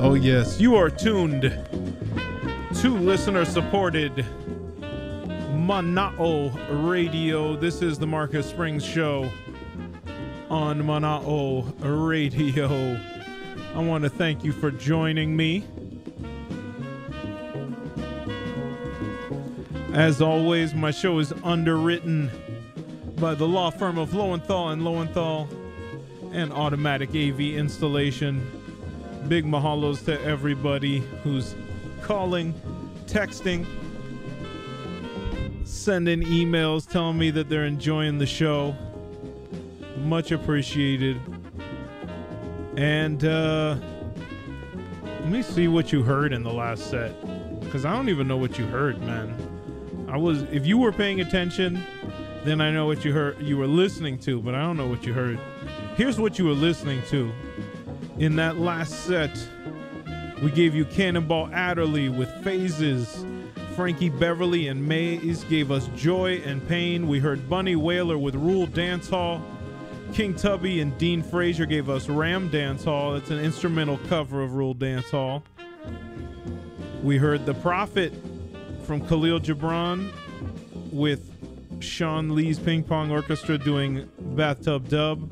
Oh yes, you are tuned to listener-supported Mana'o Radio. This is the Marcus Springs Show on Mana'o Radio. I want to thank you for joining me. As always, my show is underwritten by the law firm of Lowenthal and Lowenthal and Automatic AV Installation. Big mahalos to everybody who's calling, texting, sending emails, telling me that they're enjoying the show. Much appreciated. And let me see what you heard in the last set, because I don't even know what you heard, man. If you were paying attention, then I know what you heard. You were listening to, but I don't know what you heard. Here's what you were listening to. In that last set, we gave you Cannonball Adderley with Phases. Frankie Beverly and Maze gave us Joy and Pain. We heard Bunny Wailer with Rule Dance Hall. King Tubby and Dean Frazier gave us Ram Dance Hall. It's an instrumental cover of Rule Dance Hall. We heard The Prophet from Khalil Gibran with Sean Lee's Ping Pong Orchestra doing Bathtub Dub.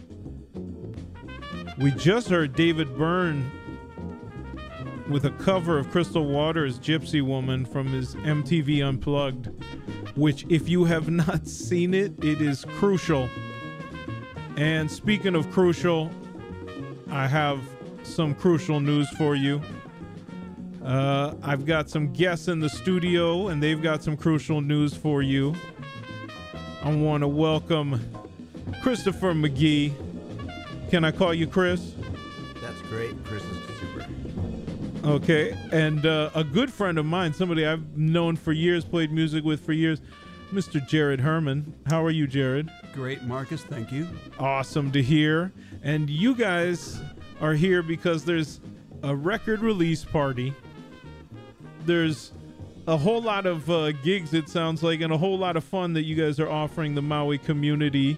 We just heard David Byrne with a cover of Crystal Waters' Gypsy Woman from his MTV Unplugged, which, if you have not seen it, it is crucial. And speaking of crucial, I have some crucial news for you. I've got some guests in the studio, and they've got some crucial news for you. I want to welcome Christopher McGee. Can I call you Chris? That's great. Chris is super. Okay, and a good friend of mine, somebody I've known for years, played music with for years, Mr. Jared Herman. How are you, Jared? Great, Marcus. Thank you. Awesome to hear. And you guys are here because there's a record release party. There's a whole lot of gigs, it sounds like, and a whole lot of fun that you guys are offering the Maui community.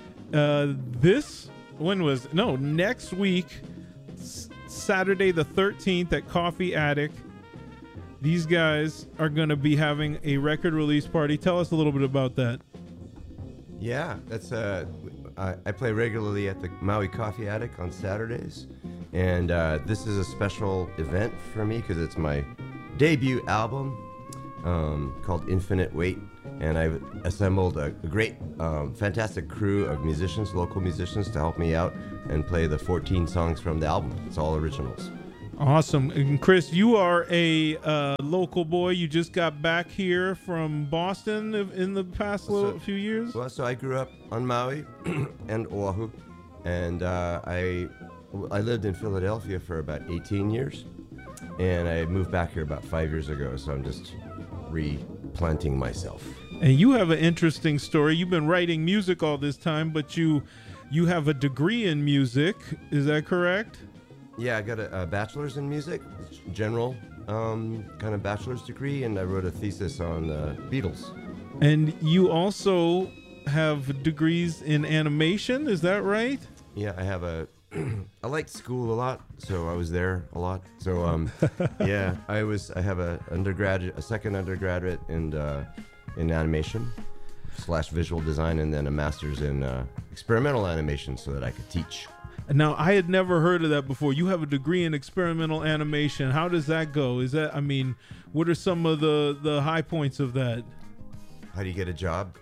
Next week, Saturday the 13th at Coffee Attic, these guys are going to be having a record release party. Tell us a little bit about that. Yeah, that's I play regularly at the Maui Coffee Attic on Saturdays, and this is a special event for me because it's my debut album called Infinite Weight, and I've assembled a great, fantastic crew of musicians, local musicians, to help me out and play the 14 songs from the album. It's all originals. Awesome. And Chris, you are a local boy. You just got back here from Boston in the past few years? Well, so I grew up on Maui and Oahu, and I lived in Philadelphia for about 18 years, and I moved back here about 5 years ago, so I'm just replanting myself. And you have an interesting story. You've been writing music all this time, but you have a degree in music. Is that correct? Yeah, I got a bachelor's in music, general kind of bachelor's degree, and I wrote a thesis on Beatles. And you also have degrees in animation, is that right? Yeah, I have I liked school a lot, so I was there a lot. So yeah, I have a second undergraduate in animation / visual design, and then a master's in experimental animation so that I could teach. Now, I had never heard of that before. You have a degree in experimental animation. How does that go? What are some of the high points of that? How do you get a job?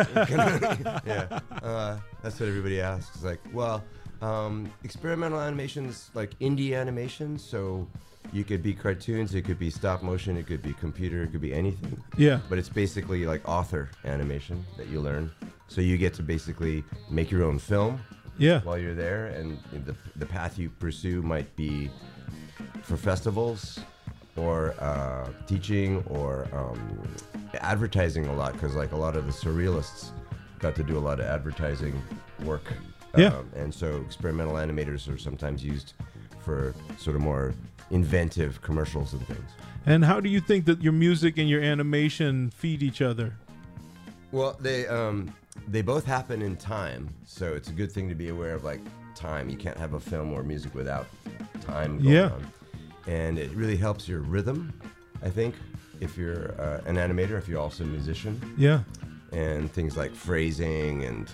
Yeah, that's what everybody asks. Like, well, experimental animation's like indie animation, so you could be cartoons, it could be stop motion, it could be computer, it could be anything. Yeah. But it's basically like author animation that you learn. So you get to basically make your own film. Yeah. While you're there, and the path you pursue might be for festivals or teaching or advertising a lot, because like a lot of the surrealists got to do a lot of advertising work. Yeah. And so experimental animators are sometimes used for sort of more inventive commercials and things. And how do you think that your music and your animation feed each other? Well, they both happen in time, so it's a good thing to be aware of, like, time. You can't have a film or music without time going on. and it really helps your rhythm, I think, if you're an animator, if you're also a musician. Yeah. And things like phrasing and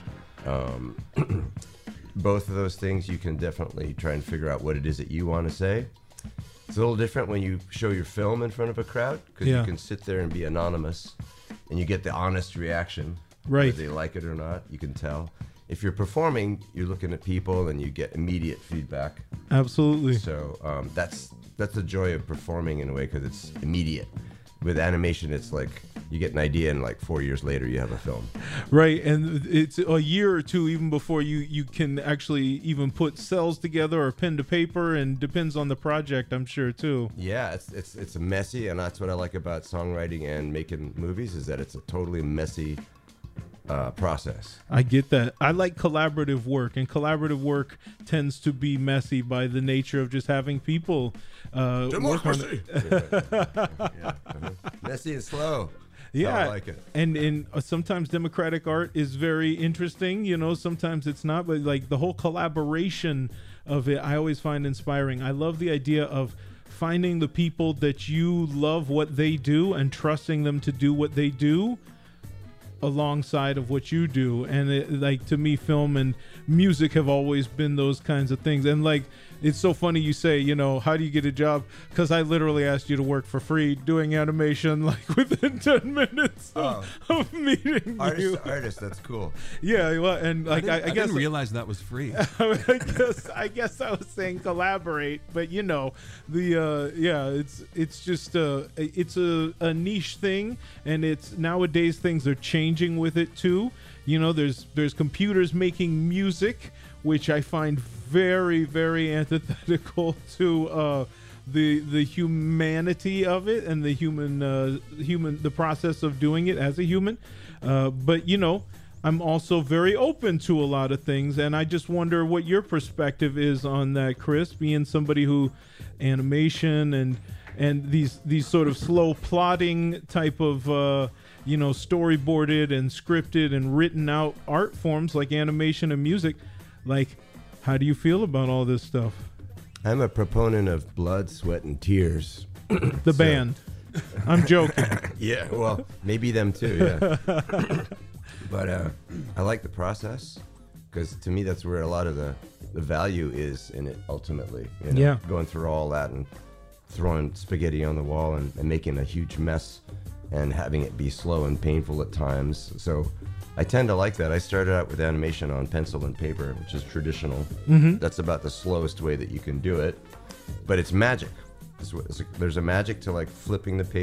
both of those things, you can definitely try and figure out what it is that you want to say. It's a little different when you show your film in front of a crowd, because Yeah. you can sit there and be anonymous and you get the honest reaction. Right. Whether they like it or not, you can tell. If you're performing, you're looking at people and you get immediate feedback. Absolutely. So that's the joy of performing in a way, because it's immediate. With animation, it's like you get an idea and like 4 years later you have a film. Right, and it's a year or two even before you can actually even put cells together or pen to paper, and depends on the project, I'm sure, too. Yeah, it's messy, and that's what I like about songwriting and making movies, is that it's a totally messy process. I get that. I like collaborative work, and collaborative work tends to be messy by the nature of just having people work on it. Yeah. Messy and slow. That's how I like it. And sometimes democratic art is very interesting, sometimes it's not, but like the whole collaboration of it I always find inspiring. I love the idea of finding the people that you love what they do and trusting them to do what they do alongside of what you do. And like, to me, film and music have always been those kinds of things. And like, it's so funny you say, how do you get a job? Because I literally asked you to work for free doing animation like within 10 minutes of meeting you. Artist, that's cool. Yeah, well, and like I guess didn't realize that was free. I guess I was saying collaborate, but it's just it's a niche thing, and it's nowadays things are changing with it too. There's computers making music, which I find very, very antithetical to the humanity of it and the the process of doing it as a human. But I'm also very open to a lot of things, and I just wonder what your perspective is on that, Chris, being somebody who animation and these sort of slow plotting type of storyboarded and scripted and written out art forms like animation and music. Like, how do you feel about all this stuff? I'm a proponent of blood, sweat, and tears. The band. I'm joking. Yeah, well, maybe them too, yeah. But I like the process, because to me that's where a lot of the value is in it ultimately. Yeah. Going through all that and throwing spaghetti on the wall and making a huge mess and having it be slow and painful at times. So I tend to like that. I started out with animation on pencil and paper, which is traditional. Mm-hmm. That's about the slowest way that you can do it. But it's magic. There's a magic to like flipping the page